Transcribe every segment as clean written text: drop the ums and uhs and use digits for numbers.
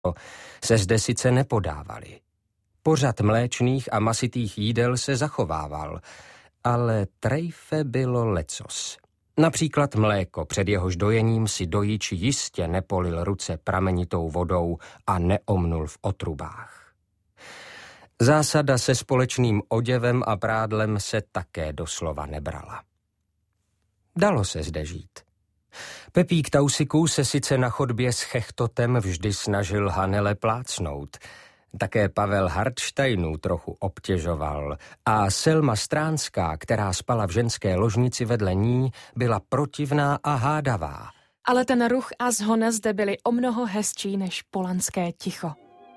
se zde sice nepodávali. Pořad mléčných a masitých jídel se zachovával, ale trejfe bylo lecos. Například mléko, před jehož dojením si dojič jistě nepolil ruce pramenitou vodou a neomnul v otrubách. Zásada se společným oděvem a prádlem se také doslova nebrala. Dalo se zde žít. Pepík Tausiků se sice na chodbě s chechtotem vždy snažil Hanele plácnout, také Pavel Hartsteinů trochu obtěžoval a Selma Stránská, která spala v ženské ložnici vedle ní, byla protivná a hádavá. Ale ten ruch a zhona zde byly o mnoho hezčí než polanské ticho.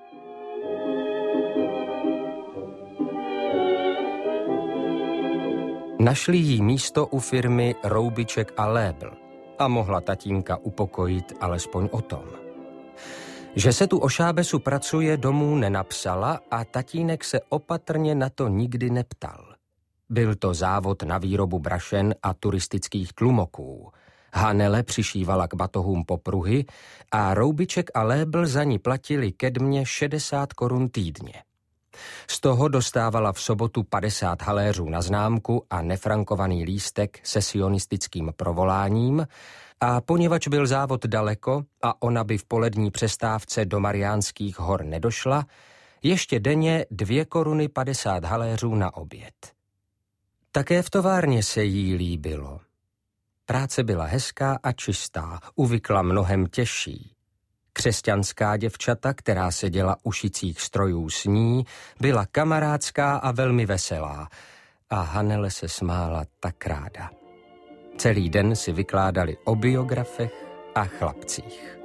Našli jí místo u firmy Roubiček a Lébl a mohla tatínka upokojit alespoň o tom. Že se tu o šábesu pracuje, domů nenapsala a tatínek se opatrně na to nikdy neptal. Byl to závod na výrobu brašen a turistických tlumoků. Hanele přišívala k batohům popruhy a Roubiček a Lébl za ní platili ke dmě 60 korun týdně. Z toho dostávala v sobotu 50 haléřů na známku a nefrankovaný lístek se sionistickým provoláním, a poněvadž byl závod daleko a ona by v polední přestávce do Mariánských hor nedošla, ještě denně 2 koruny 50 haléřů na oběd. Také v továrně se jí líbilo. Práce byla hezká a čistá, uvykla mnohem těžší. Křesťanská děvčata, která seděla u šicích strojů s ní, byla kamarádská a velmi veselá a Hanele se smála tak ráda. Celý den si vykládali o biografech a chlapcích.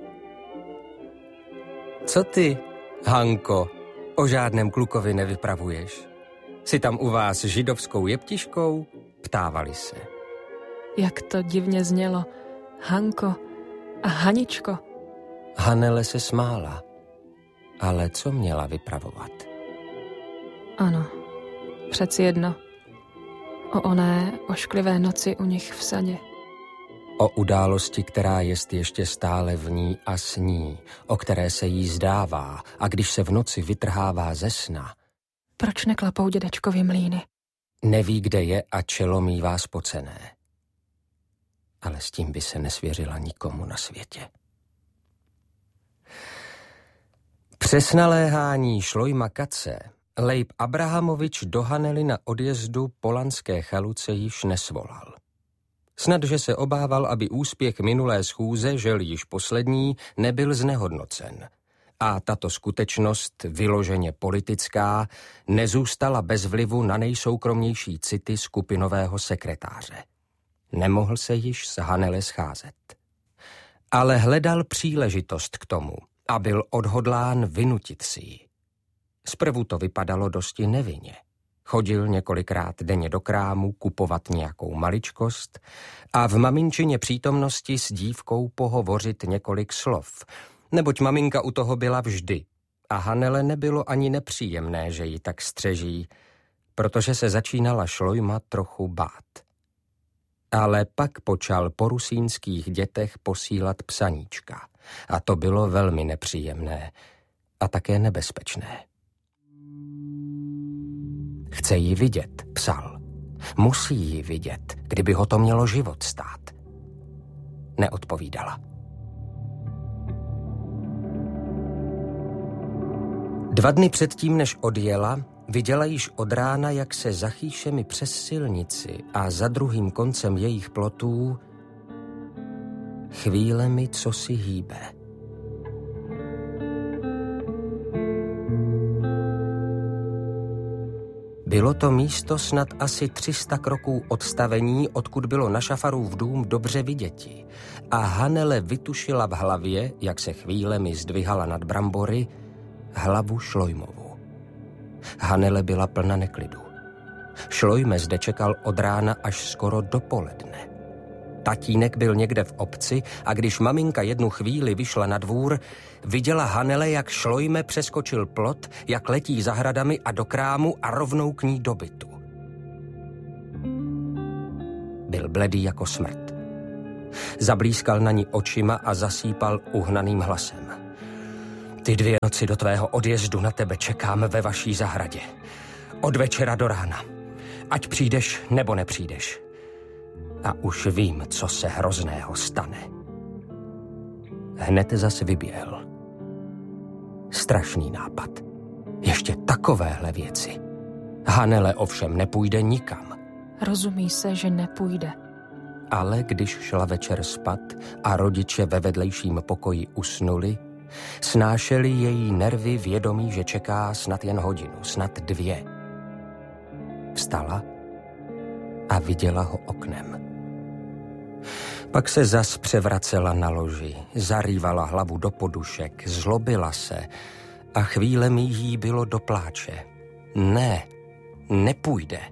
Co ty, Hanko, o žádném klukovi nevypravuješ? Jsi tam u vás židovskou jeptiškou? Ptávali se. Jak to divně znělo. Hanko a Haničko. Hanele se smála. Ale co měla vypravovat? Ano, přeci jedno. O oné ošklivé noci u nich v sadě. O události, která jest ještě stále v ní a sní, o které se jí zdává a když se v noci vytrhává ze sna. Proč neklapou dědečkovi mlýny? Neví, kde je a čelo mívá spocené. Ale s tím by se nesvěřila nikomu na světě. Přes naléhání Šlojma Kace Lejb Abrahamovič do Hanely na odjezdu Polanské Chaluce již nesvolal. Snad, že se obával, aby úspěch minulé schůze, žel již poslední, nebyl znehodnocen. A tato skutečnost, vyloženě politická, nezůstala bez vlivu na nejsoukromnější city skupinového sekretáře. Nemohl se již s Hanele scházet. Ale hledal příležitost k tomu a byl odhodlán vynutit si ji. Zprvu to vypadalo dosti nevinně. Chodil několikrát denně do krámu kupovat nějakou maličkost a v maminčině přítomnosti s dívkou pohovořit několik slov, neboť maminka u toho byla vždy a Hanele nebylo ani nepříjemné, že ji tak střeží, protože se začínala Šlojma trochu bát. Ale pak počal po rusínských dětech posílat psaníčka a to bylo velmi nepříjemné a také nebezpečné. Chce ji vidět, psal. Musí ji vidět, kdyby ho to mělo život stát. Neodpovídala. 2 dny předtím, než odjela, viděla již od rána, jak se za chýšemi přes silnici a za druhým koncem jejich plotů chvílemi cosi hýbe. Bylo to místo snad asi 300 kroků odstavení, odkud bylo na Šafarův dům dobře viděti. A Hanele vytušila v hlavě, jak se chvílemi zdvihala nad brambory, hlavu Šlojmovu. Hanele byla plna neklidu. Šlojme zde čekal od rána až skoro dopoledne. Tatínek byl někde v obci a když maminka jednu chvíli vyšla na dvůr, viděla Hanele, jak Šlojme přeskočil plot, jak letí zahradami a do krámu a rovnou k ní do bytu. Byl bledý jako smrt. Zablískal na ní očima a zasípal uhnaným hlasem. Ty 2 noci do tvého odjezdu na tebe čekám ve vaší zahradě. Od večera do rána. Ať přijdeš nebo nepřijdeš. A už vím, co se hrozného stane. Hned zas vyběhl. Strašný nápad. Ještě takovéhle věci. Hanele ovšem nepůjde nikam. Rozumí se, že nepůjde. Ale když šla večer spat a rodiče ve vedlejším pokoji usnuli, snášeli její nervy vědomí, že čeká snad jen hodinu, snad 2. Vstala a viděla ho oknem. Pak se zas převracela na loži, zarývala hlavu do podušek, zlobila se a chvílemi jí bylo do pláče. Ne, nepůjde.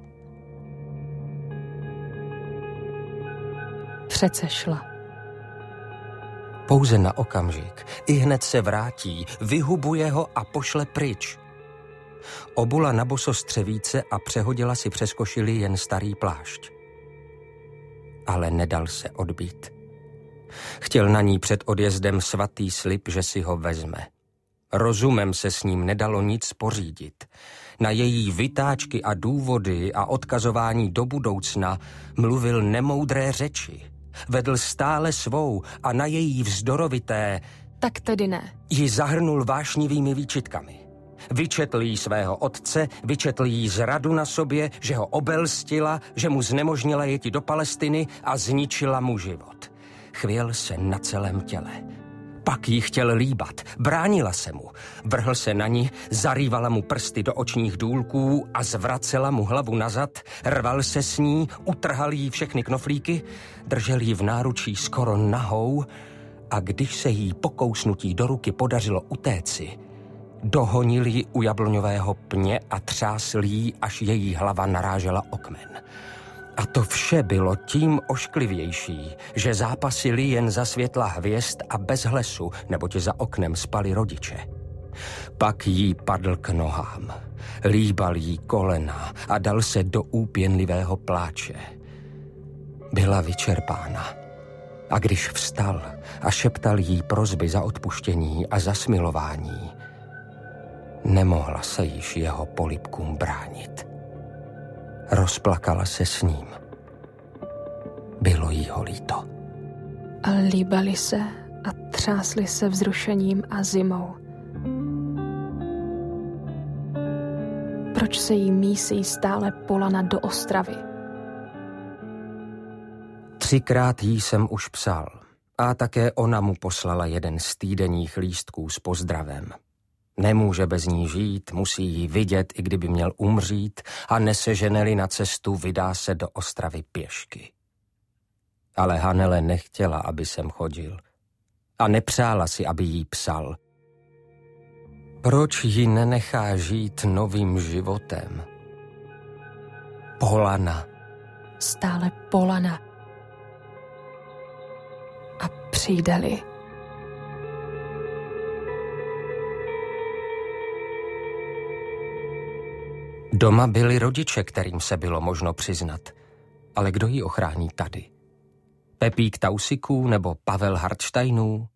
Přece šla. Pouze na okamžik. Ihned se vrátí, vyhubuje ho a pošle pryč. Obula na boso střevíce a přehodila si přes košili jen starý plášť. Ale nedal se odbít. Chtěl na ní před odjezdem svatý slib, že si ho vezme. Rozumem se s ním nedalo nic pořídit. Na její vytáčky a důvody a odkazování do budoucna mluvil nemoudré řeči. Vedl stále svou a na její vzdorovité tak tedy ne. Ji zahrnul vášnivými výčitkami. Vyčetl jí svého otce, vyčetl jí zradu na sobě, že ho obelstila, že mu znemožnila jeti do Palestiny a zničila mu život. Chvěl se na celém těle. Pak jí chtěl líbat, bránila se mu. Vrhl se na ní, zarývala mu prsty do očních důlků a zvracela mu hlavu nazad, rval se s ní, utrhal jí všechny knoflíky, držel jí v náručí skoro nahou a když se jí po kousnutí do ruky podařilo utéci, dohonil ji u jabloňového pně a třásl jí, až její hlava narážela o kmen. A to vše bylo tím ošklivější, že zápasili jen za světla hvězd a bez hlesu, neboť za oknem spali rodiče. Pak jí padl k nohám, líbal jí kolena a dal se do úpěnlivého pláče. Byla vyčerpána. A když vstal a šeptal jí prosby za odpuštění a za smilování, nemohla se již jeho polibkům bránit. Rozplakala se s ním. Bylo jí ho líto. A líbali se a třásli se vzrušením a zimou. Proč se jí mísí stále polana do Ostravy? 3krát jí jsem už psal. A také ona mu poslala jeden z týdenních lístků s pozdravem. Nemůže bez ní žít, musí ji vidět, i kdyby měl umřít, a neseženeli na cestu, vydá se do Ostravy pěšky. Ale Hanele nechtěla, aby sem chodil. A nepřála si, aby jí psal. Proč ji nenechá žít novým životem? Polana. Stále polana. A přijde-li. Doma byli rodiče, kterým se bylo možno přiznat. Ale kdo ji ochrání tady? Pepík Tausiků nebo Pavel Hartsteinů?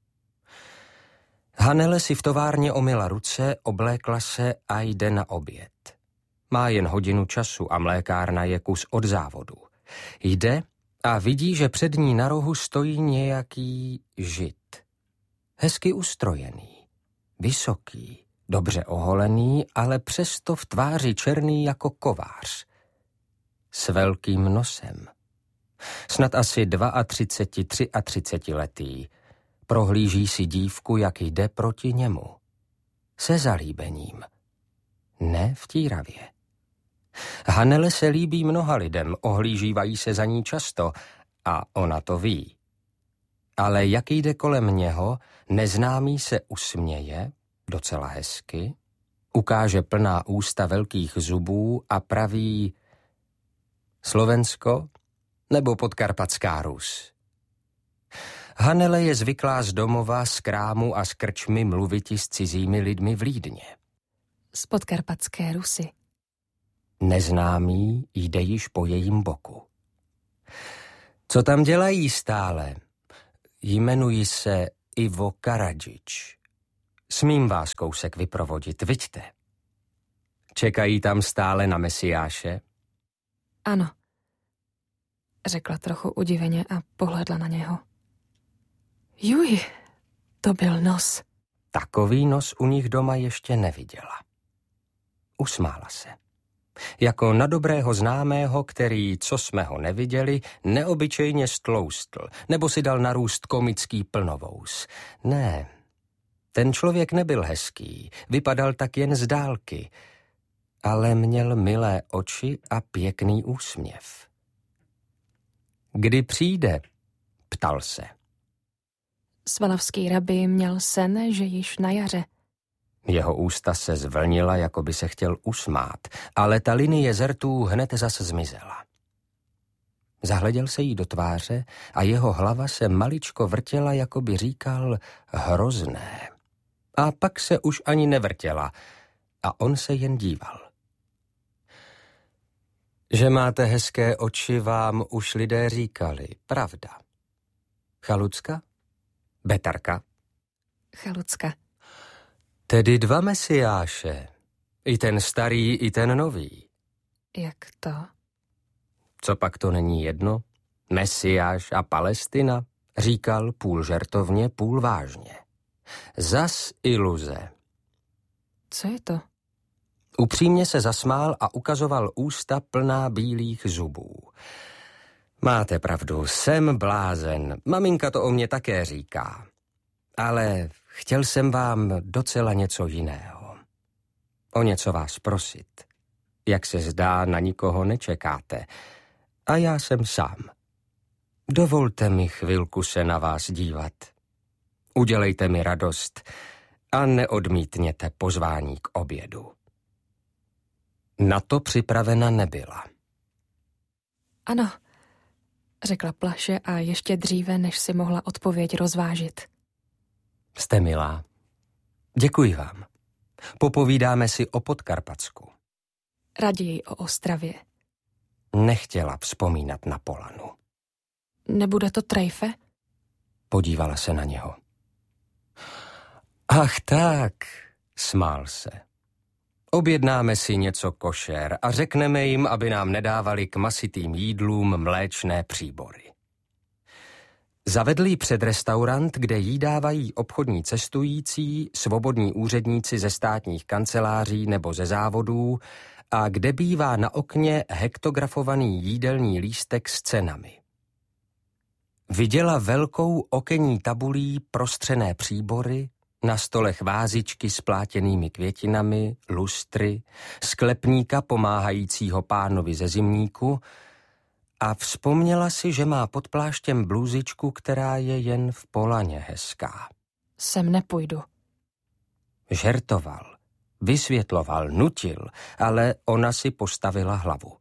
Hanele si v továrně omyla ruce, oblékla se a jde na oběd. Má jen hodinu času a mlékárna je kus od závodu. Jde a vidí, že před ní na rohu stojí nějaký žid. Hezky ustrojený, vysoký, dobře oholený, ale přesto v tváři černý jako kovář. S velkým nosem. Snad asi 32, 33 letý. Prohlíží si dívku, jak jde proti němu. Se zalíbením. Ne vtíravě. Hanele se líbí mnoha lidem, ohlížívají se za ní často a ona to ví. Ale jak jde kolem něho, neznámý se usměje, docela hezky, ukáže plná ústa velkých zubů a praví Slovensko nebo Podkarpatská Rus. Hanele je zvyklá z domova, z krámu a z krčmy mluviti s cizími lidmi v Lídně. Z Podkarpatské Rusy. Neznámý jde již po jejím boku. Co tam dělají stále? Jmenuji se Ivo Karadžič. Smím vás kousek vyprovodit, viďte. Čekají tam stále na Mesiáše? Ano, řekla trochu udiveně a pohledla na něho. Juj, to byl nos. Takový nos u nich doma ještě neviděla. Usmála se. Jako na dobrého známého, který, co jsme ho neviděli, neobyčejně stloustl, nebo si dal narůst komický plnovous. Ne, ten člověk nebyl hezký, vypadal tak jen z dálky, ale měl milé oči a pěkný úsměv. Kdy přijde? Ptal se. Svalavský rabí měl sen, že již na jaře. Jeho ústa se zvlnila, jako by se chtěl usmát, ale ta linie zrtů hned zase zmizela. Zahleděl se jí do tváře a jeho hlava se maličko vrtěla, jako by říkal hrozné. A pak se už ani nevrtěla a on se jen díval. Že máte hezké oči, vám už lidé říkali, pravda. Chalucka? Betarka? Chalucka. Tedy 2 Mesiáše. I ten starý, i ten nový. Jak to? Co pak to není jedno? Mesiáš a Palestina? Říkal půl žertovně, půl vážně. Zas iluze. Co je to? Upřímně se zasmál a ukazoval ústa plná bílých zubů. Máte pravdu, jsem blázen. Maminka to o mě také říká. Ale chtěl jsem vám docela něco jiného. O něco vás prosit. Jak se zdá, na nikoho nečekáte. A já jsem sám. Dovolte mi chvilku se na vás dívat. Udělejte mi radost a neodmítněte pozvání k obědu. Na to připravena nebyla. Ano, řekla plaše a ještě dříve, než si mohla odpověď rozvážit. Jste milá. Děkuji vám. Popovídáme si o Podkarpatsku. Raději o Ostravě. Nechtěla vzpomínat na Polanu. Nebude to trejfe? Podívala se na něho. Ach tak, smál se. Objednáme si něco košer a řekneme jim, aby nám nedávali k masitým jídlům mléčné příbory. Zavedli ji před restaurant, kde jí dávají obchodní cestující, svobodní úředníci ze státních kanceláří nebo ze závodů a kde bývá na okně hektografovaný jídelní lístek s cenami. Viděla velkou okenní tabulí prostřené příbory, na stolech vázičky s plátěnými květinami, lustry, sklepníka pomáhajícího pánovi ze zimníku a vzpomněla si, že má pod pláštěm blůzičku, která je jen v Polaně hezká. Sem nepůjdu. Žertoval, vysvětloval, nutil, ale ona si postavila hlavu.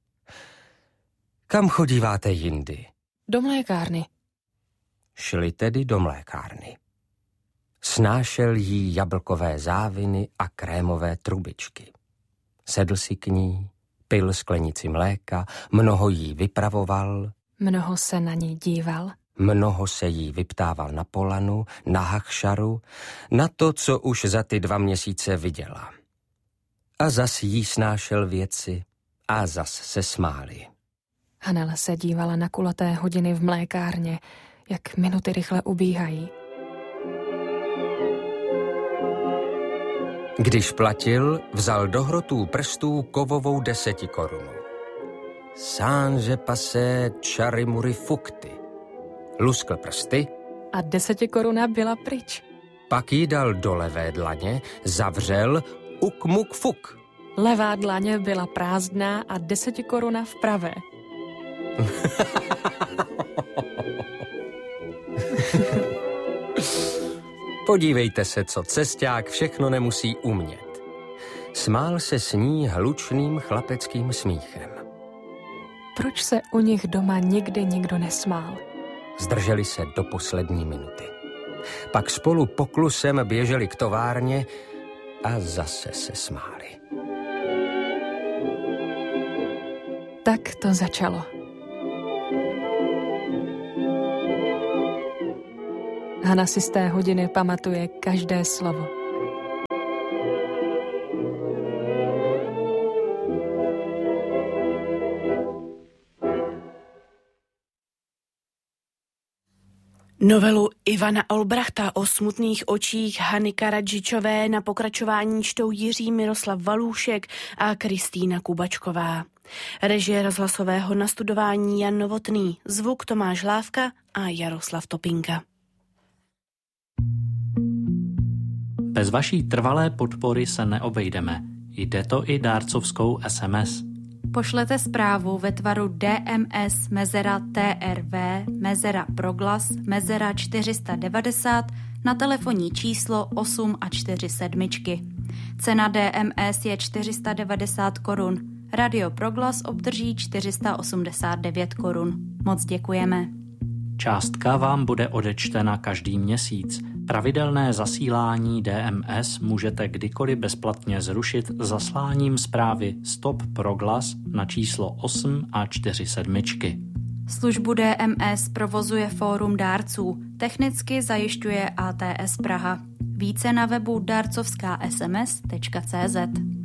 Kam chodíváte jindy? Do mlékárny. Šli tedy do mlékárny. Snášel jí jablkové záviny a krémové trubičky. Sedl si k ní, pil sklenici mléka, mnoho jí vypravoval. Mnoho se na ní díval. Mnoho se jí vyptával na Polanu, na Hachšaru, na to, co už za ty 2 měsíce viděla. A zas jí snášel věci a zas se smáli. Hanela se dívala na kulaté hodiny v mlékárně, jak minuty rychle ubíhají. Když platil, vzal do hrotů prstů kovovou 10 korunu. Sanže pase čarimuri fukty. Luskl prsty. A 10 koruna byla pryč. Pak ji dal do levé dlaně, zavřel, ukmuk fuk. Levá dlaně byla prázdná a 10 koruna v pravé. Podívejte se, co cesťák všechno nemusí umět. Smál se s ní hlučným chlapeckým smíchem. Proč se u nich doma nikdy nikdo nesmál? Zdrželi se do poslední minuty. Pak spolu poklusem běželi k továrně a zase se smáli. Tak to začalo. Hana si z té hodiny pamatuje každé slovo. Novelu Ivana Olbrachta o smutných očích Hany Karadžičové na pokračování čtou Jiří Miroslav Valůšek a Kristýna Kubačková. Režie rozhlasového nastudování Jan Novotný, zvuk Tomáš Lávka a Jaroslav Topinka. Bez vaší trvalé podpory se neobejdeme. Jde to i dárcovskou SMS. Pošlete zprávu ve tvaru DMS TRV proglas 490 na telefonní číslo 847. Cena DMS je 490 korun. Radio Proglas obdrží 489 korun. Moc děkujeme. Částka vám bude odečtena každý měsíc. Pravidelné zasílání DMS můžete kdykoliv bezplatně zrušit zasláním zprávy Stop Proglas na číslo 847. Službu DMS provozuje Fórum dárců. Technicky zajišťuje ATS Praha. Více na webu darcovskasms.cz.